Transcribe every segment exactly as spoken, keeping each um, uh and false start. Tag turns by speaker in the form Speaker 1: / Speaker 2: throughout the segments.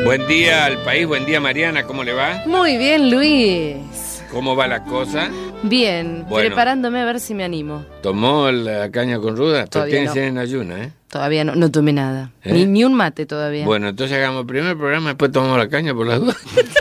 Speaker 1: Buen día al país, buen día Mariana, ¿cómo le va?
Speaker 2: Muy bien, Luis.
Speaker 1: ¿Cómo va la cosa?
Speaker 2: Bien,
Speaker 1: Bueno.
Speaker 2: preparándome a ver si me animo.
Speaker 1: ¿Tomó la caña con ruda?
Speaker 2: Todavía
Speaker 1: Tienes
Speaker 2: no.
Speaker 1: en ayuna, ¿eh?
Speaker 2: Todavía no, no tomé nada.
Speaker 1: ¿Eh?
Speaker 2: Ni, ni un mate todavía.
Speaker 1: Bueno, entonces hagamos el primer programa, después tomamos la caña por las dudas.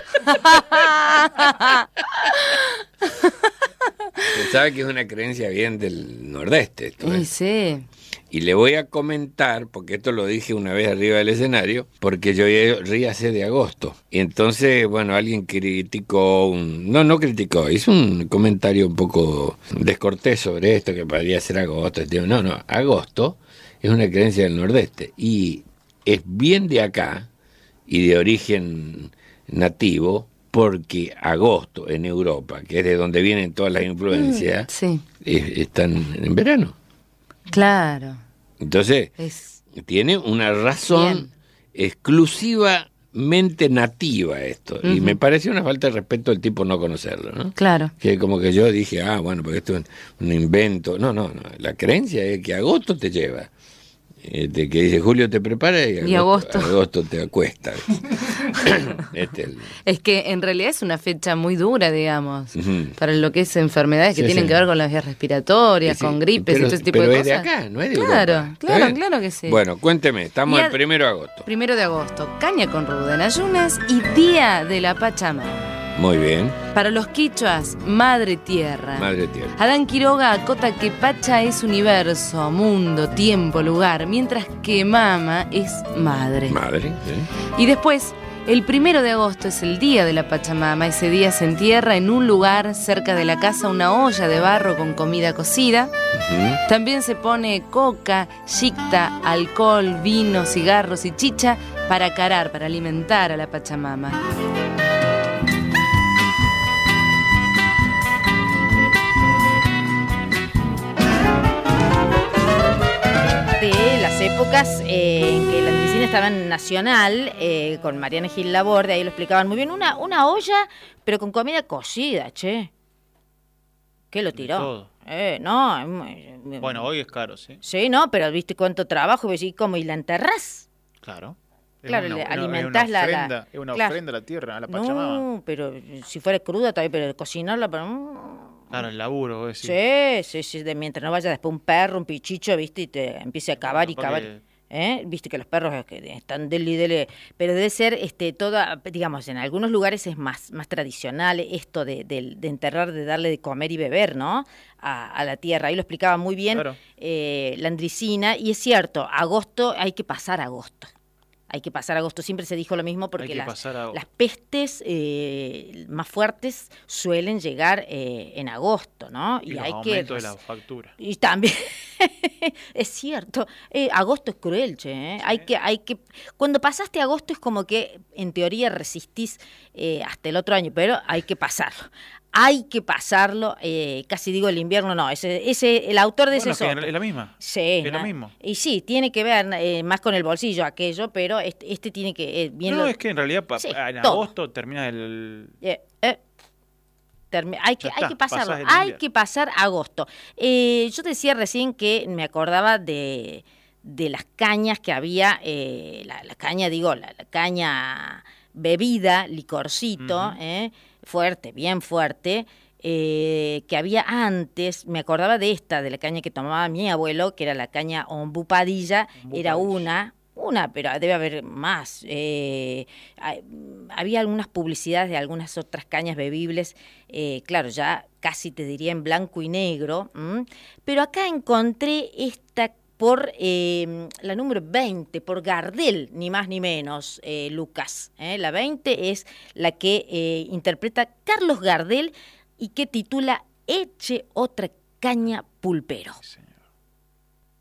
Speaker 1: Usted sabe que es una creencia bien del nordeste esto, ¿eh?
Speaker 2: Sí, sí.
Speaker 1: Y le voy a comentar, porque esto lo dije una vez arriba del escenario, porque yo ríase de agosto. Y entonces, bueno, alguien criticó, un, no, no criticó, hizo un comentario un poco descortés sobre esto, que podría ser agosto. No, no, agosto es una creencia del nordeste y es bien de acá y de origen nativo, porque agosto en Europa, que es de donde vienen todas las influencias,
Speaker 2: Mm, sí.
Speaker 1: es- están en verano.
Speaker 2: Claro.
Speaker 1: Entonces,
Speaker 2: Es
Speaker 1: tiene una razón
Speaker 2: Bien.
Speaker 1: exclusivamente nativa esto. Y
Speaker 2: Ujú.
Speaker 1: me parece una falta de respeto el tipo no conocerlo, ¿no?
Speaker 2: claro.
Speaker 1: Que como que yo dije, ah, bueno, porque esto es un, un invento. No, no, no. La creencia es que agosto te lleva. Eh, de que dice Julio te prepara y agosto,
Speaker 2: Y agosto.
Speaker 1: agosto te acuesta. Este, el-
Speaker 2: Es que en realidad es una fecha muy dura, digamos,
Speaker 1: Ujú.
Speaker 2: para lo que es enfermedades que
Speaker 1: Sí,
Speaker 2: tienen
Speaker 1: sí.
Speaker 2: que ver con las vías respiratorias,
Speaker 1: Sí,
Speaker 2: con gripes
Speaker 1: pero-
Speaker 2: y todo ese tipo
Speaker 1: pero
Speaker 2: de
Speaker 1: es de
Speaker 2: cosas.
Speaker 1: acá, no es de
Speaker 2: Claro,
Speaker 1: Europa. ¿Está
Speaker 2: claro,
Speaker 1: bien?
Speaker 2: claro que sí.
Speaker 1: Bueno, cuénteme, estamos
Speaker 2: Y
Speaker 1: el
Speaker 2: ad-
Speaker 1: primero de agosto.
Speaker 2: Primero de agosto, caña con ruda en ayunas y Día de la Pachamama.
Speaker 1: Muy bien,
Speaker 2: Para los quichuas, Madre Tierra.
Speaker 1: Madre Tierra.
Speaker 2: Adán Quiroga acota que Pacha es universo, mundo, tiempo, lugar, mientras que Mama es madre.
Speaker 1: Madre, ¿sí?
Speaker 2: Y después, el primero de agosto es el día de la Pachamama. Ese día se entierra en un lugar cerca de la casa una olla de barro con comida cocida.
Speaker 1: Ujú.
Speaker 2: También se pone coca, yicta, alcohol, vino, cigarros y chicha para carar, para alimentar a la Pachamama.
Speaker 3: De las épocas eh, en que la medicina estaba en Nacional, eh, con Mariana Gil Laborde, ahí lo explicaban muy bien, una, una olla, pero con comida cocida, che. ¿Qué lo tiró?
Speaker 4: todo.
Speaker 3: Eh, no, es muy-
Speaker 4: Bueno, hoy es caro, sí.
Speaker 3: Sí, no, pero viste cuánto trabajo, ves, ¿y cómo? ¿Y la enterrás?
Speaker 4: Claro. Es
Speaker 3: Claro,
Speaker 4: una-
Speaker 3: le
Speaker 4: una-
Speaker 3: alimentás
Speaker 4: es
Speaker 3: la-
Speaker 4: una
Speaker 3: la-
Speaker 4: ofrenda, Es una
Speaker 3: claro.
Speaker 4: ofrenda a la tierra, a la Pachamama.
Speaker 3: No, pero si fuera cruda todavía, pero cocinarla, pero... mm,
Speaker 4: Claro, el laburo, vos decís.
Speaker 3: Sí, sí, sí, de mientras no vaya después un perro, un pichicho, viste, y te empiece a cavar y
Speaker 4: Capaz
Speaker 3: cavar.
Speaker 4: que-
Speaker 3: ¿Eh? Viste que los perros es que están dele y dele, pero debe ser este toda, digamos, en algunos lugares es más, más tradicional esto de, de, de enterrar, de darle de comer y beber, ¿no? A, a la tierra. Ahí lo explicaba muy bien
Speaker 4: Claro.
Speaker 3: eh, la Andricina, y es cierto, agosto, hay que pasar agosto. Hay que pasar agosto, siempre se dijo lo mismo porque
Speaker 4: que
Speaker 3: las,
Speaker 4: pasar agosto.
Speaker 3: las pestes eh, más fuertes suelen llegar eh, en agosto, ¿no?
Speaker 4: Y, los
Speaker 3: hay
Speaker 4: aumentos
Speaker 3: que
Speaker 4: de la factura.
Speaker 3: y también es cierto, eh, agosto es cruel, che, ¿eh? Hay que, hay que, cuando pasaste agosto es como que en teoría resistís eh, hasta el otro año, pero hay que pasarlo. Hay que pasarlo, eh, casi digo el invierno, no, ese, ese, el autor de
Speaker 4: Bueno,
Speaker 3: ese
Speaker 4: es
Speaker 3: es
Speaker 4: que
Speaker 3: otro.
Speaker 4: es la misma.
Speaker 3: Sí,
Speaker 4: es lo
Speaker 3: na-
Speaker 4: mismo.
Speaker 3: Y sí, tiene que ver eh, más con el bolsillo aquello, pero este, este tiene que, eh, bien
Speaker 4: No,
Speaker 3: lo-
Speaker 4: es que en realidad pa-
Speaker 3: Sí,
Speaker 4: en
Speaker 3: todo.
Speaker 4: agosto termina el...
Speaker 3: Eh, eh, termi- hay que,
Speaker 4: Ya
Speaker 3: hay
Speaker 4: está,
Speaker 3: que pasarlo,
Speaker 4: pasás el
Speaker 3: hay
Speaker 4: invierno.
Speaker 3: que pasar agosto. Eh, yo te decía recién que me acordaba de, de las cañas que había, eh, la, la caña, digo, la, la caña bebida, licorcito,
Speaker 4: Ujú.
Speaker 3: eh, fuerte, bien fuerte, eh, que había antes, me acordaba de esta, de la caña que tomaba mi abuelo, que era la caña ombupadilla,
Speaker 4: Ombu
Speaker 3: era
Speaker 4: Padilla.
Speaker 3: una, una, pero debe haber más. Eh, hay- había algunas publicidades de algunas otras cañas bebibles, eh, claro, ya casi te diría en blanco y negro, ¿m? Pero acá encontré esta por eh, la número veinte, por Gardel, ni más ni menos, eh, Lucas. ¿eh? La veinte es la que eh, interpreta Carlos Gardel y que titula Eche otra caña pulpero.
Speaker 4: Sí.